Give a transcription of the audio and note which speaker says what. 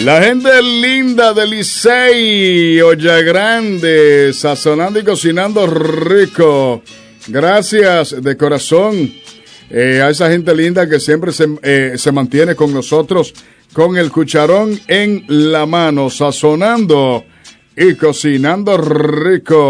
Speaker 1: La gente linda de Licey, Olla Grande, sazonando y cocinando rico. Gracias de corazón a esa gente linda que siempre se mantiene con nosotros con el cucharón en la mano, sazonando y cocinando rico.